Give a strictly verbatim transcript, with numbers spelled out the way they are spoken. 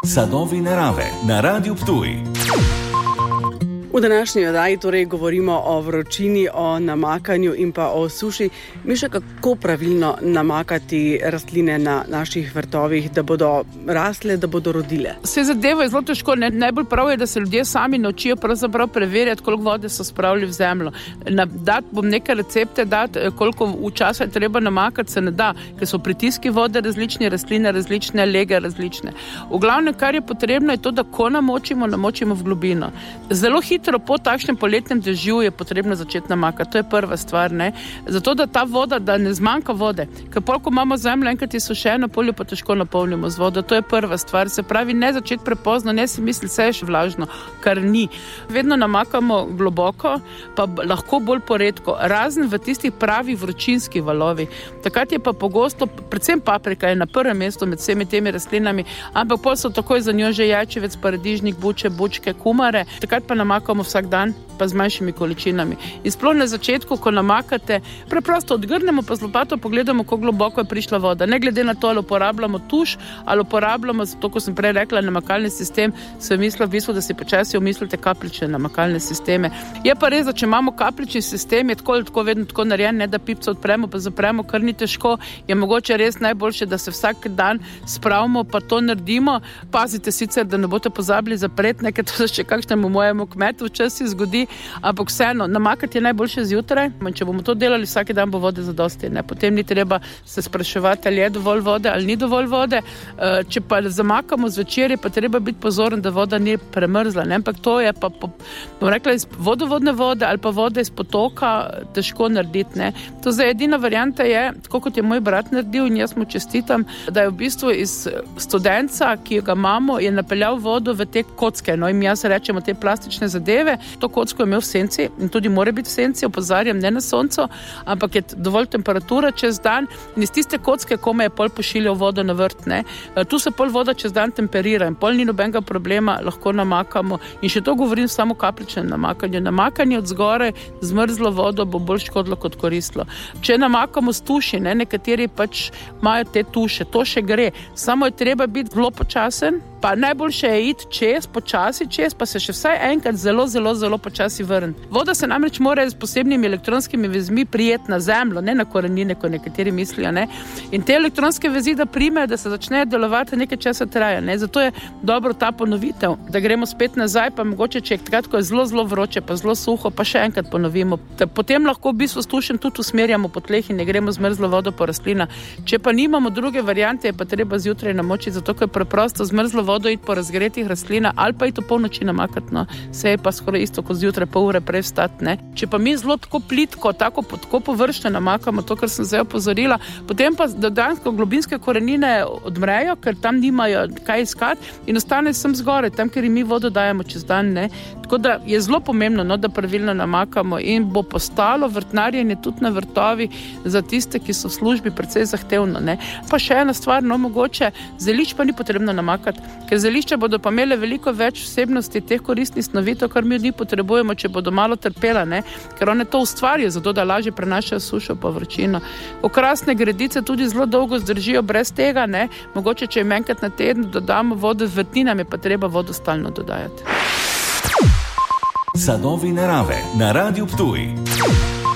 Sadovi narave na Radiu Ptuj. V današnji oddaji torej govorimo o vročini, o namakanju in pa o suši. Miša, kako pravilno namakati rastline na naših vrtovih, da bodo rasle, da bodo rodile? Vse zadevo je zelo težko. Ne, najbolj prav je, da se ljudje sami naučijo pravzaprav preverjati, koliko vode so spravili v zemljo. Dati bom neke recepte, dati, koliko v časa je treba namakati, se ne da, ker so pritiski vode različni, rastline različne, lege različne. V glavnem, kar je potrebno, je to, da ko namočimo, namočimo v globino. Zelo hitro po takšnem poletnem dežju je potrebno začeti namakati. To je prva stvar, ne. Zato, da ta voda, da ne zmanjka vode. Ker pol, ko imamo zemljo enkrat izsušeno, polje pa težko napolnimo z vodo. To je prva stvar. Se pravi, ne začeti prepozno, ne si misli, vse je še vlažno, kar ni. Vedno namakamo globoko, pa lahko bolj poredko. Razen v tistih pravih vročinskih valovih. Takrat je pa pogosto, predvsem paprika je na prvem mestu med vsemi temi rastlinami, ampak pol so takoj za njo že jajčevec, paradižnik, buče, bučke, kumare. Takrat pa namakamo vsak dan, pa z manjšimi količinami. In sploh na začetku, ko namakate, preprosto odgrnemo pa z lopato pogledamo, kako globoko je prišla voda. Ne glede na to, ali uporabljamo tuš, ali uporabljamo, zato ko sem prej rekla, namakalni sistem, sem mislila v bistvu, da si počasi omislite kapljične namakalne sisteme. Je pa res, da če imamo kapljični sistem, je tako, tako vedno tako narejen, ne da pipco odpremo pa zapremo, kar ni težko, je mogoče res najboljše, da se vsak dan spravimo, pa to naredimo. Pazite sicer, da ne boste pozabili zapreti, nekaj to še kakšnemu mojemu kmetu včasih zgodi, ampak vseeno, namakati je najboljše zjutraj. Če bomo to delali, vsak dan bo vode zadosti, ne? Potem ni treba se spraševati, ali je dovolj vode ali ni dovolj vode. Če pa zamakamo zvečer, je pa treba biti pozoren, da voda ni premrzla, ne? Ampak to je pa, bom rekla, iz vodovodne vode ali pa vode iz potoka težko narediti, ne? To za edina varianta je, tako kot je moj brat naredil in jaz mu čestitam, da je v bistvu iz studenca, ki ga imamo, je napeljal vodo v te kocke, no, in jaz rečemo te plastične zadeve. To kocko je imel v senci in tudi mora biti v senci, opozarjam, ne na soncu, ampak je dovolj temperatura čez dan in iz tiste kocke kome je pol pošiljal vodo na vrt, ne. Tu se pol voda čez dan temperira in pol ni nobenega problema, lahko namakamo. In še to govorim samo kapljičnem namakanju. Namakanje od zgoraj zmrzlo vodo bo bolj škodilo kot koristilo. Če namakamo s tuši, ne, nekateri pač imajo te tuše, to še gre. Samo je treba biti zelo počasen, pa najboljše je iti čez, počasi čez, pa se še vsaj enkrat zelo, zelo, zelo počasi vrniti. Voda se namreč mora s posebnimi elektronskimi vezmi prijeti na zemljo, ne na korenine, ko nekateri mislijo, ne. In te elektronske vezi, da primejo, da se začnejo delovati, nekaj časa traja, ne. Zato je dobro ta ponovitev, da gremo spet nazaj, pa mogoče, če je takrat, ko je zelo, zelo vroče, pa zelo suho, pa še enkrat ponovimo. Potem lahko v bistvu s tušem tudi usmerjamo po tleh in ne gremo z mrzlo vodo po rastlina. Če pa nimamo druge variante, je pa treba zjutraj namočiti, zato ker preprosto zmrzlo vodo iti po razgretih rastlina ali pa iti v polnoči namakati, no. Se je pa skoraj isto kot zjutraj pol ure prej vstati, ne. Če pa mi zelo tako plitko, tako, tako površno namakamo, to, kar sem zdaj opozorila, potem pa dejansko globinske korenine odmrejo, ker tam nimajo kaj iskati in ostane sem zgoraj, tam, ker mi vodo dajemo čez dan, ne. Tako da je zelo pomembno, no, da pravilno namakamo in bo postalo vrtnarjenje tudi na vrtovi za tiste, ki so v službi, precej zahtevno, ne. Pa še ena stvar, no, mogoče zelišč pa ni potrebno namakati, ker zelišča bodo pa imele veliko več vsebnosti teh koristnih snovitev, kar mi od njih potrebujemo, če bodo malo trpela, ne, ker one to ustvarijo, zato da lažje prenašajo sušo pa vročino. Okrasne gredice tudi zelo dolgo zdržijo brez tega, ne, mogoče, če jim enkrat na teden dodamo vodo z vrtninami, pa treba vodo stalno dodajati. Sadovi narave na Radiu Ptuj.